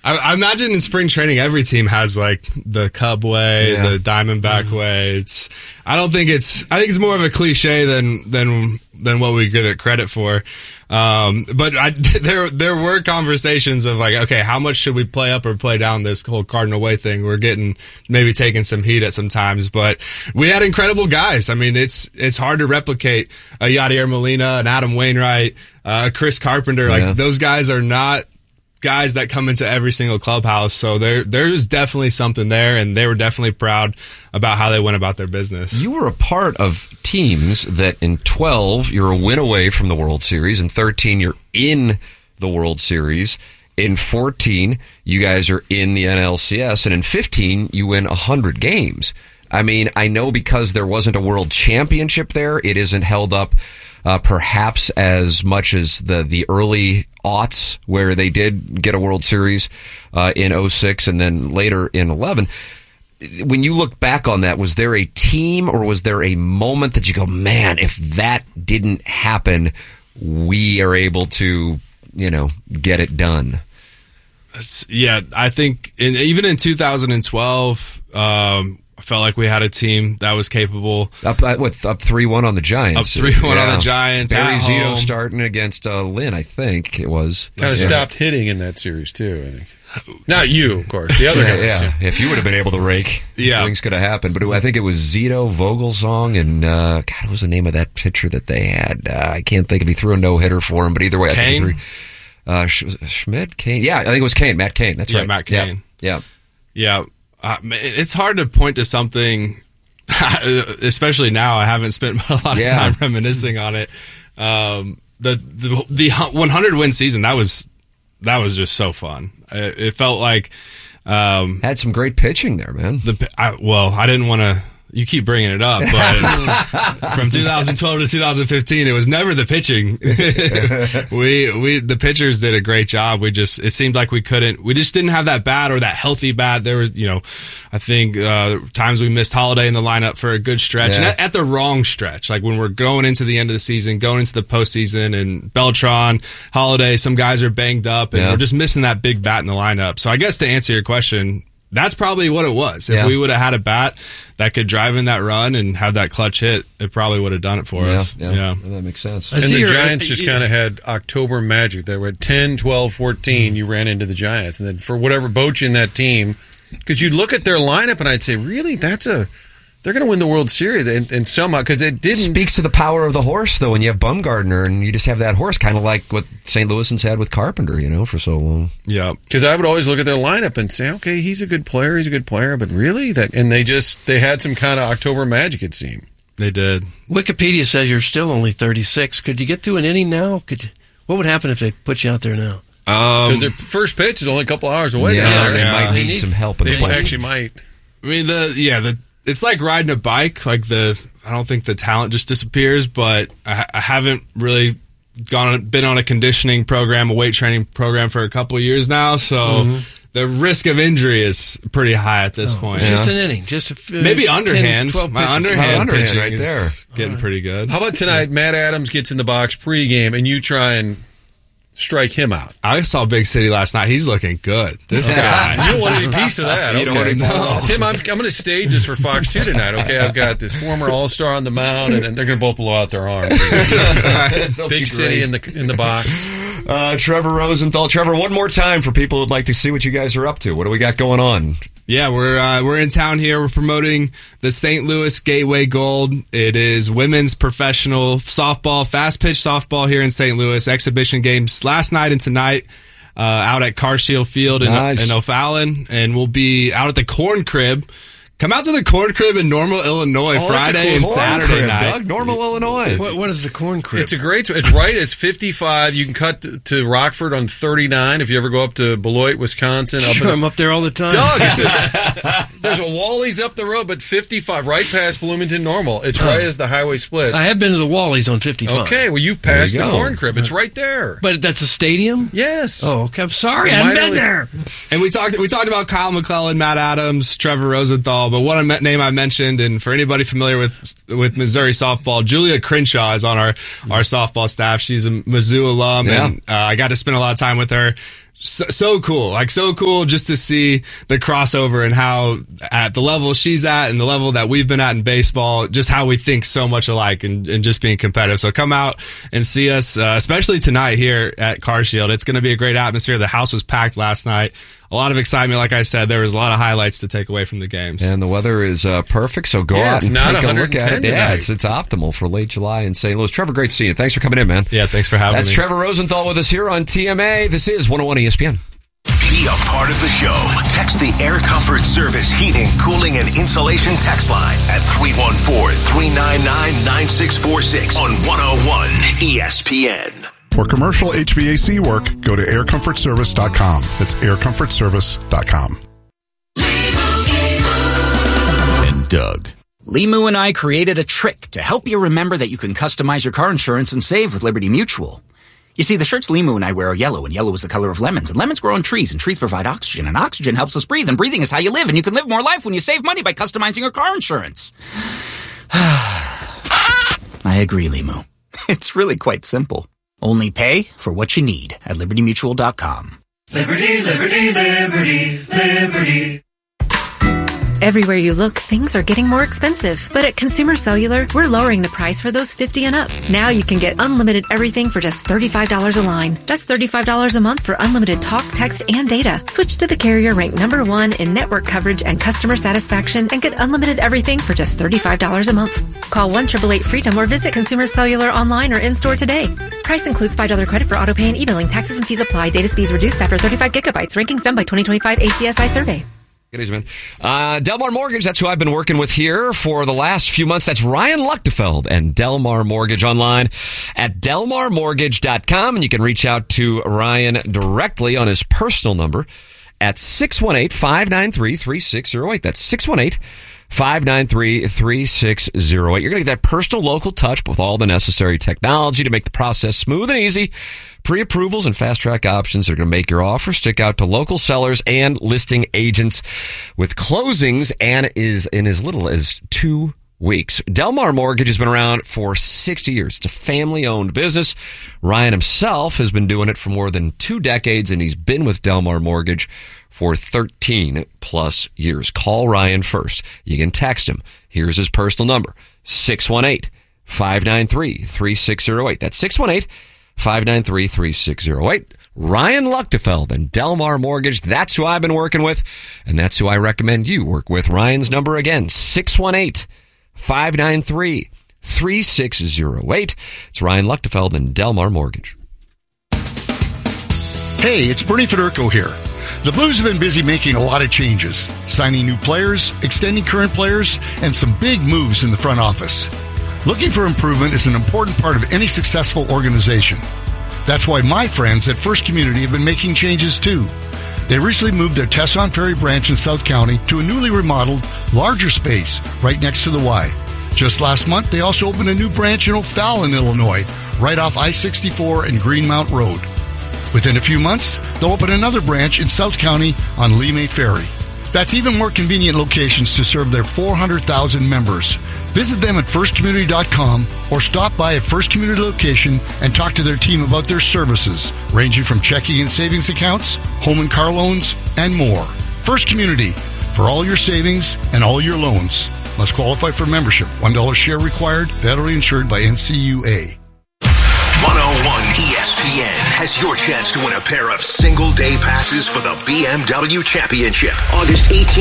I imagine in spring training, every team has like the Cub way, the Diamondback way. I think it's more of a cliche than what we give it credit for. But there were conversations of like, okay, how much should we play up or play down this whole Cardinal way thing? We're maybe taking some heat at some times, but we had incredible guys. I mean, it's hard to replicate a Yadier Molina, an Adam Wainwright, Chris Carpenter. Like those guys are not guys that come into every single clubhouse. So there's definitely something there, and they were definitely proud about how they went about their business. You were a part of teams that in 12, you're a win away from the World Series. In 13, you're in the World Series. In 14, you guys are in the NLCS. And in 15, you win 100 games. I mean, I know because there wasn't a World Championship there, it isn't held up perhaps as much as the early aughts where they did get a World Series in 06 and then later in 11. When you look back on that, was there a team or was there a moment that you go, man, if that didn't happen, we are able to, get it done? Yeah, I think even in 2012, I felt like we had a team that was capable. Up 3-1 on the Giants. Up 3-1 on the Giants. Barry Zito starting against Lynn, I think it was. Kind of stopped hitting in that series, too, I think. Not you, of course. The other guys. Yeah, if you would have been able to rake, things could have happened. But I think it was Zito, Vogelsong, and God, what was the name of that pitcher that they had? I can't think of. He threw a no-hitter for him, but either way, Kane? I think Schmidt? Kane? Yeah, I think it was Kane. Matt Kane. That's right. Matt Kane. Yeah. It's hard to point to something, especially now. I haven't spent a lot of time reminiscing on it. The 100 win season, that was just so fun. It felt like had some great pitching there, man. I didn't want to. You keep bringing it up, but from 2012 to 2015, it was never the pitching. The pitchers did a great job. It seemed like we just didn't have that bat or that healthy bat. There was, I think times we missed Holiday in the lineup for a good stretch, and at the wrong stretch, like when we're going into the end of the season, going into the postseason, and Beltran, Holiday, some guys are banged up, and we're just missing that big bat in the lineup. So I guess to answer your question, that's probably what it was. If we would have had a bat that could drive in that run and have that clutch hit, it probably would have done it for us. Yeah, that makes sense. And the Giants just kind of had October magic. They were at 10, 12, 14. You ran into the Giants. And then for whatever Boch in that team, because you'd look at their lineup and I'd say, really, they're going to win the World Series, and somehow, because it didn't. Speaks to the power of the horse, though, when you have Bumgarner and you just have that horse, kind of like what St. Louisans had with Carpenter, for so long. Yeah. Because I would always look at their lineup and say, okay, he's a good player, but really? And they had some kind of October magic, it seemed. They did. Wikipedia says you're still only 36. Could you get through an inning now? What would happen if they put you out there now? Because their first pitch is only a couple hours away. They might need some help in the They actually might. I mean, it's like riding a bike. I don't think the talent just disappears, but I haven't really been on a conditioning program, a weight training program for a couple of years now. So the risk of injury is pretty high at this point. It's just an inning, maybe underhand. 10, My underhand pitching right there is getting pretty good. How about tonight? Matt Adams gets in the box pregame, and you try and strike him out. I saw Big City last night. He's looking good. This guy. You don't want any piece of that. You don't want any Tim, I'm going to stage this for Fox 2 tonight, okay? I've got this former All-Star on the mound, and they're going to both blow out their arms. Big City in the box. Trevor Rosenthal. Trevor, one more time for people who'd like to see what you guys are up to. What do we got going on? Yeah, we're in town here. We're promoting the St. Louis Gateway Gold. It is women's professional softball, fast pitch softball here in St. Louis. Exhibition games last night and tonight out at Carshield Field in O'Fallon, and we'll be out at the Corn Crib. Come out to the Corn Crib in Normal, Illinois, Friday and Saturday night. Doug, Normal, Illinois. What is the Corn Crib? It's a great. It's right. It's 55. You can cut to Rockford on 39 if you ever go up to Beloit, Wisconsin. I'm up there all the time. Doug, there's a Wally's up the road, but 55, right past Bloomington Normal. It's right as the highway splits. I have been to the Wally's on 55. Okay, well, you've passed the Corn Crib. It's right there. But that's a stadium? Yes. Oh, okay. I'm sorry. I haven't been there. And we talked about Kyle McClellan, Matt Adams, Trevor Rosenthal, but what name I mentioned, and for anybody familiar with Missouri softball, Julia Crenshaw is on our softball staff. She's a Mizzou alum, and I got to spend a lot of time with her. so cool. Like, so cool just to see the crossover and how at the level she's at and the level that we've been at in baseball, just how we think so much alike and just being competitive. So come out and see us, especially tonight here at CarShield. It's going to be a great atmosphere. The house was packed last night. A lot of excitement. Like I said, there was a lot of highlights to take away from the games. And the weather is perfect, so go out and take a look at it. Yeah, it's optimal for late July in St. Louis. Trevor, great to see you. Thanks for coming in, man. Yeah, thanks for having me. That's Trevor Rosenthal with us here on TMA. This is 101 ESPN. Be a part of the show. Text the Air Comfort Service Heating, Cooling, and Insulation text line at 314-399-9646 on 101 ESPN. For commercial HVAC work, go to aircomfortservice.com. That's aircomfortservice.com. And Doug. Limu and I created a trick to help you remember that you can customize your car insurance and save with Liberty Mutual. You see, the shirts Limu and I wear are yellow, and yellow is the color of lemons, and lemons grow on trees, and trees provide oxygen, and oxygen helps us breathe, and breathing is how you live, and you can live more life when you save money by customizing your car insurance. I agree, Limu. It's really quite simple. Only pay for what you need at LibertyMutual.com. Liberty, liberty, liberty, liberty. Everywhere you look, things are getting more expensive. But at Consumer Cellular, we're lowering the price for those 50 and up. Now you can get unlimited everything for just $35 a line. That's $35 a month for unlimited talk, text, and data. Switch to the carrier ranked #1 in network coverage and customer satisfaction and get unlimited everything for just $35 a month. Call 1-888-FREEDOM or visit Consumer Cellular online or in-store today. Price includes $5 credit for auto pay and e-billing. Taxes and fees apply. Data speeds reduced after 35 gigabytes. Rankings done by 2025 ACSI survey. Good evening, man. Delmar Mortgage, that's who I've been working with here for the last few months. That's Ryan Luchtefeld and Delmar Mortgage online at delmarmortgage.com. And you can reach out to Ryan directly on his personal number at 618-593-3608. That's 618-593-3608. You're going to get that personal local touch with all the necessary technology to make the process smooth and easy. Pre-approvals and fast-track options are going to make your offer stick out to local sellers and listing agents with closings and is in as little as 2 weeks. Delmar Mortgage has been around for 60 years. It's a family-owned business. Ryan himself has been doing it for more than 2 decades, and he's been with Delmar Mortgage for 13 plus years. Call Ryan first. You can text him. Here's his personal number, 618-593-3608. That's 618-593-3608. Ryan Luchtefeld and Delmar Mortgage. That's who I've been working with, and that's who I recommend you work with. Ryan's number again, 618-593-3608. It's Ryan Luchtefeld and Delmar Mortgage. Hey, it's Bernie Federko here. The Blues have been busy making a lot of changes, signing new players, extending current players, and some big moves in the front office. Looking for improvement is an important part of any successful organization. That's why my friends at First Community have been making changes too. They recently moved their Tesson Ferry branch in South County to a newly remodeled, larger space right next to the Y. Just last month, they also opened a new branch in O'Fallon, Illinois, right off I-64 and Greenmount Road. Within a few months, they'll open another branch in South County on Lee May Ferry. That's even more convenient locations to serve their 400,000 members. Visit them at firstcommunity.com or stop by a First Community location and talk to their team about their services, ranging from checking and savings accounts, home and car loans, and more. First Community, for all your savings and all your loans. Must qualify for membership. $1 share required. Federally insured by NCUA. 101 ESPN has your chance to win a pair of single-day passes for the BMW Championship, August 18th.